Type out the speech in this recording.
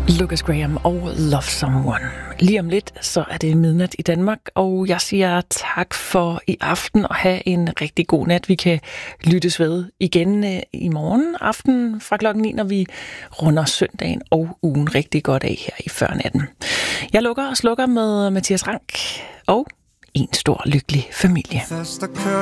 Lucas Graham og Love Someone. Lige om lidt, så er det midnat i Danmark, og jeg siger tak for i aften og have en rigtig god nat. Vi kan lyttes ved igen i morgen aften fra klokken 9, når vi runder søndagen og ugen rigtig godt af her i førnatten. Jeg lukker og slukker med Mathias Rank og en stor lykkelig familie.